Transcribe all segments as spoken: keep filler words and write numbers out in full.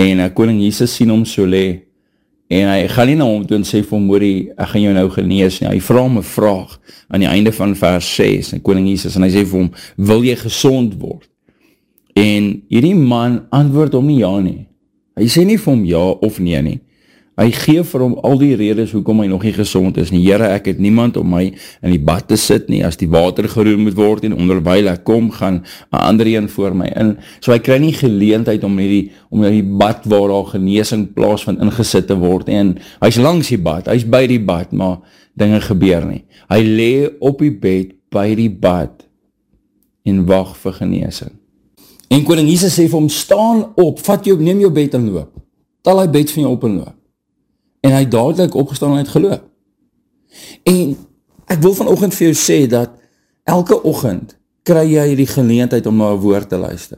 En uh, koning Jesus sien hom so lê, en hy gaan nie na hom toe en sê vir hom, hoorie, ek gaan jou nou genees nie. Hy vra hom 'n vraag aan die einde van vers ses, en koning Jesus, en hy sê vir hom, wil jy gesond word? En hierdie man antwoord hom nie ja nie. Hy sê nie vir hom ja of nee nie. Hy gee vir hom al die redes hoekom hy nog nie gesond is nie. Here, ek het niemand om my in die bad te sit nie, as die water geroer moet word en onderwyl ek kom, gaan 'n ander een voor my in. So hy kry nie geleentheid om hierdie om hierdie bad waar daar genesing plaasvind ingesit te word, en hy's langs die bad, hy's by die bad, maar dinge gebeur nie. Hy lê op die bed by die bad en wag vir genesing. En koning Jesus sê vir hom, staan op, vat jou, neem jou bed en loop. Tel hy bed van jou op en loop. En hy dadelik opgestaan en het geloop. En ek wil vanoggend vir jou sê dat elke oggend kry jy die geleentheid om na 'n woord te luister.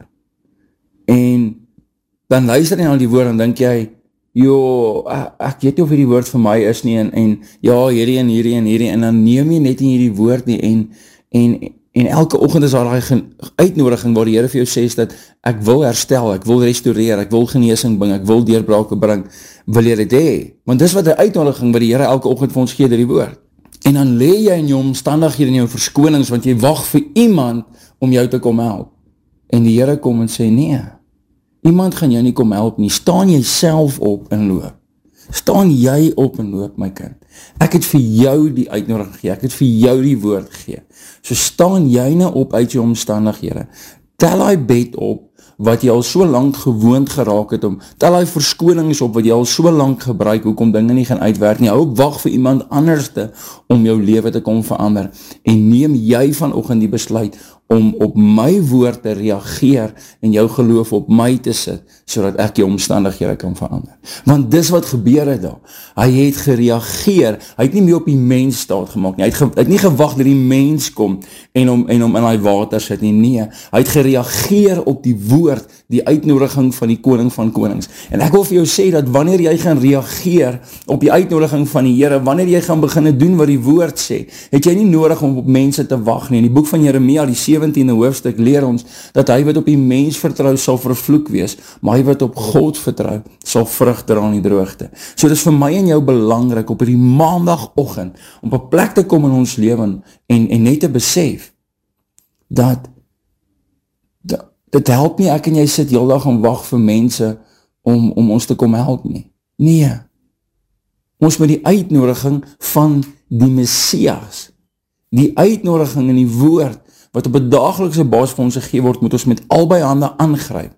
En dan luister jy na die woord en dink jy, jo, ek weet nie of hierdie woord vir my is nie, en, en ja, hierdie en hierdie en hierdie, en dan neem jy net nie hierdie woord nie, en, en, en elke oggend is daar die uitnodiging waar die Here vir jou sê, dat ek wil herstel, ek wil restoreer, ek wil genesing bring, ek wil deurbrake bring, wil jy dit hê? Want dis wat die uitnodiging wat die Here elke oggend vir ons gee deur die woord. En dan lê jy in jou omstandighede en jou verskonings, want jy wag vir iemand om jou te kom help. En die Here kom en sê, nee, iemand gaan jou nie kom help nie, staan jy self op en loop. Staan jy op en loop, my kind. Ek het vir jou die uitnodiging gegee, ek het vir jou die woord gegee. So staan jy nou op uit jou omstandighede. Tel hy bed op, wat jy al so lang gewoond geraak het om, tel hy verskonings op, wat jy al so lang gebruik, hoekom dinge nie gaan uitwerk nie, hou op, wag vir iemand anderste, om jou lewe te kom verander, en neem jy vanoggend die besluit, om op my woord te reageer, en jou geloof op my te sit, sodat ek jou omstandighede kan verander. Want dis wat gebeur het daar, hy het gereageer, hy het nie meer op die mens staat gemaakt nie, hy het, ge, hy het nie gewag dat die mens kom, en om, en om in die water sit nie, nee, hy het gereageer op die woord, die uitnodiging van die koning van konings, en ek wil vir jou sê, dat wanneer jy gaan reageer, op die uitnodiging van die Here, wanneer jy gaan begin doen wat die woord sê, het jy nie nodig om op mense te wag nie. In die boek van Jeremia, die sewentiende hoofstuk, leer ons, dat hy wat op die mens vertrou, sal vervloek wees, maar hy wat op God vertrou, sal vrug dra in die droogte. So dit is vir my en jou belangrik, op die maandagoggend, om op 'n plek te kom in ons lewe, en, en net te besef, dat, dat dit help nie, ek en jy sit heel dag en wag vir mense, om, om ons te kom help nie. Nee, ons met die uitnodiging van die Messias, die uitnodiging in die woord, wat op 'n daaglikse basis vir ons gegee word, moet ons met albei hande aangryp,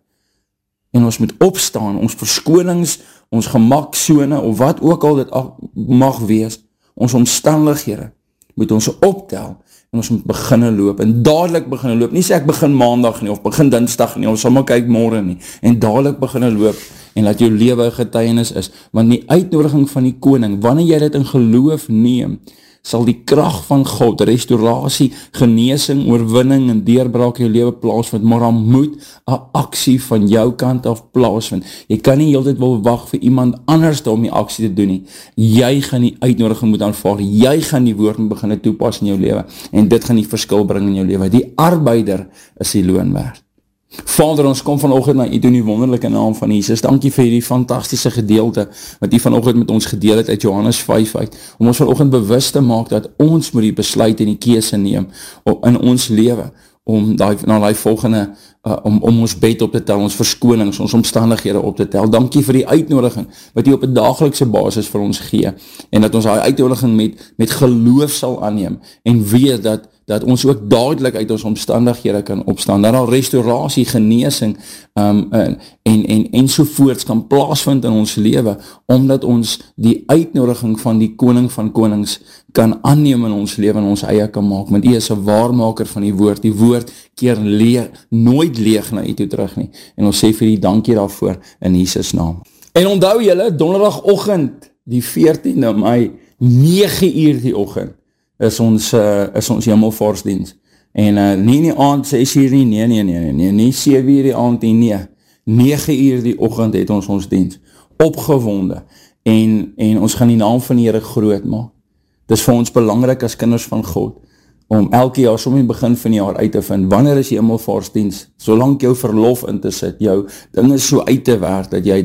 en ons moet opstaan, ons verskonings, ons gemaksone, of wat ook al dit mag wees, ons omstandighede, moet ons optel, en ons moet beginne loop, en dadelik beginne loop, nie sê ek begin maandag nie, of begin dinsdag nie, ons sal maar kyk môre nie, en dadelik beginne loop, en laat jou lewe 'n getuienis is, want die uitnodiging van die koning, wanneer jy dit in geloof neem, sal die krag van God, restaurasie, genesing, oorwinning en deurbraak in jou lewe plaasvind, maar dan moet 'n aksie van jou kant af plaasvind. Jy kan nie heeltyd wil wag vir iemand anders om die aksie te doen nie. Jy gaan die uitnodiging moet aanvaar, jy gaan die woord moet begin toepas in jou lewe, en dit gaan die verskil bring in jou lewe. Die arbeider is die loon werd. Vader, ons kom vanoggend na U toe in die wonderlike naam van Jesus. Dankie vir die fantastiese gedeelte wat U vanoggend met ons gedeel het uit Johannes vyf uit, om ons vanoggend bewus te maak dat ons moet die besluit en die keuse neem in ons lewe, om die, na die volgende, uh, om, om ons bed op te tel, ons verskonings, ons omstandighede op te tel. Dankie vir die uitnodiging, wat U op 'n daaglikse basis vir ons gee, en dat ons die uitnodiging met, met geloof sal aanneem, en weet dat dat ons ook dadelik uit ons omstandighede kan opstaan, dat al restaurasie, genesing, um, en, en, en, ensovoorts kan plaasvind in ons lewe, omdat ons die uitnodiging van die koning van konings kan aanneem in ons lewe, en ons eie kan maak, want U is 'n waarmaker van die woord, die woord keer leeg, nooit leeg na U toe terug nie, en ons sê vir U dankie daarvoor, in Jesus naam. En onthou julle, donderdagoggend, die veertiende Mei, nege uur die oggend, is ons, uh, is ons hemelvaartsdiens, en uh, nie in die aand, ses uur nie, nee, nee, nee, nee, nie sewe uur die aand nie, nee, nege uur die oggend het ons ons diens, opgewonde, en, en ons gaan die naam van die Here groot maak. Dit is vir ons belangrik as kinders van God, om elke jaar, som in die begin van die jaar uit te vind, wanneer is die hemelvaartsdiens, solank jou verlof in te sit, jou dinge so uit te werk, dat jy